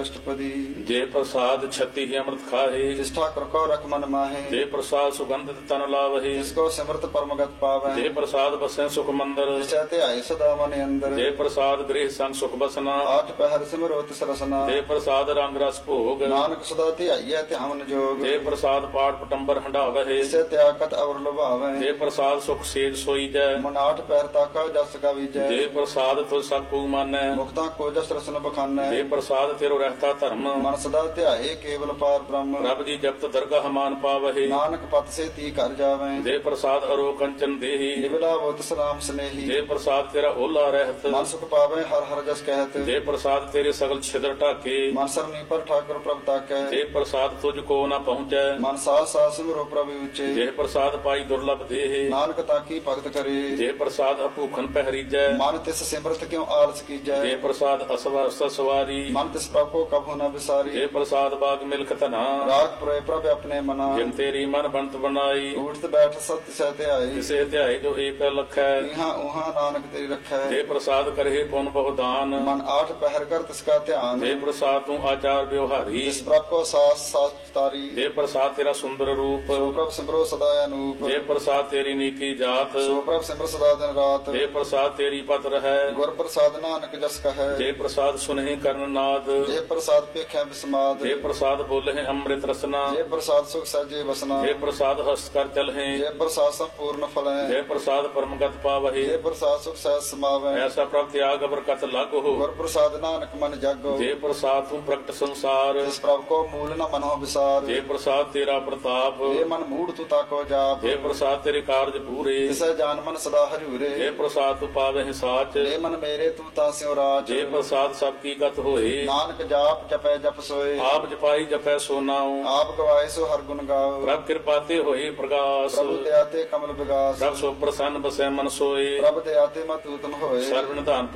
अष्टपदी। जे प्रसाद छत्ती ही अमृत खाहे, जिस ठाकुर को रख मन माहे, जे प्रसाद सुगंधित तन लावहे, जिसको सिमरत परमगत पावै, जे प्रसाद बसें सुख मंदिर, जिसै ध्याए सदा मन अंदर। जे प्रसाद गृह संग सुख बसना, आठ पहर सिमरो तिस रसना, जे प्रसाद रंग रस भोग, नानक सदा ध्याइयै ध्यान जोग। जे प्रसाद पाठ पटंबर हंडावहे, जिसै त्यागत अवर लुभावै, जे प्रसाद सुख सेज सोई जै, मन आठ पहर ताका जस गावीजै। जे प्रसाद तुझ सब को मानै, मुक्ता को जस रसन बखानै, जे प्रसाद तेरो रहता धर्म, मन सदा ध्याए केवल पार ब्रह्म। रब जी जपत दरगाह मान पावहे, नानक पत से ती कर जावै, जे प्रसाद अरो कंचन देही, निबला वो तिस राम स्नेही। जे प्रसाद तेरा ओला रहत, मन सुख पावै हर हर जस कहत, जे प्रसाद तेरे सगल छिद्र ढाके, मन सरनी पर ठाकुर प्रभ ताकै। जे प्रसाद तुझ को न पहुँचै, मन सास सास सिमरो प्रभु उचे, जे प्रसाद पाई दुर्लभ देहे, नानक ताकी भगत करे। जे प्रसाद अभूखन पहरीजै, मन तिस सिमरत क्यों आलस कीजै, जे प्रसाद असवर सवारी, मन तिस प्रभ को कभू न विसारी। जे प्रसाद बाग मिल्क तना, राग पुरे प्रभ अपने मना, जिन तेरी मन बनत बनाई, उठत बैठ सत्य सहते आई। किसे ध्याय जो एक लखै, इहाँ उहाँ नानक तेरी रखै, जे प्रसाद करहे पुन बहुदान, मन आठ पहर कर तिसका ध्यान। जे प्रसाद तू आचार व्यवहारी, जिस प्रभ को सास सास तारी, जे प्रसाद तेरा सुंदर रूप, सो प्रभ सिमरो सदा अनूप। जे प्रसाद तेरी नीकी जात, सो प्रभ सिमर सदा दिन रात, जे प्रसाद तेरी पत रहै, गुर प्रसाद नानक जस कहै। जे प्रसाद सुनहि कर्ण नाद, जे प्रसाद पेख्या विस्माद, जे प्रसाद बोलहि अमृत रसना, जे प्रसाद सुख सहजे बसना, जे प्रसाद हस्त कर चलहि, जे प्रसाद संपूर्ण फलै, जे प्रसाद परमगत पावहि, जे प्रसाद सुख सहज समावै। ऐसा प्रभ त्याग बरकत लागो, गुर प्रसाद नानक मन जागो, जे प्रसाद तू प्रगट संसार, जिस प्रभ को मूल न मनो विसार। जे प्रसाद तेरा प्रताप, जे मन मूढ़ तू ताको जाप, जे प्रसाद तेरे कार्य पूरे, जिसै जान मन सदा हजूरे। जे प्रसाद तू पावहि साच, जे मन मेरे तू तास्यो राज, जे प्रसाद सब की गत होए, नानक जाप जपै जप सोए। आप जपाई जपै सो नाउ, आप गवाए सो हर गुण गाओ, प्रभ कृपाते होए प्रकाश, प्रभु दयाते कमल विगास। प्रभ सो प्रसन्न बसै मन सोए, प्रभ दयाते मत उत्तम होए, सर्व निधान